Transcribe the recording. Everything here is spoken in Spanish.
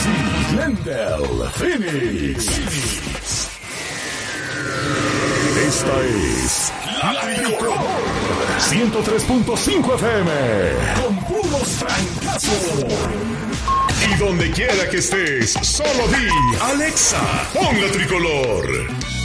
Jesse Glendale Phoenix. Esta es La Tricolor 103.5 FM con puros francazos. Y donde quiera que estés, solo di Alexa, pon La Tricolor.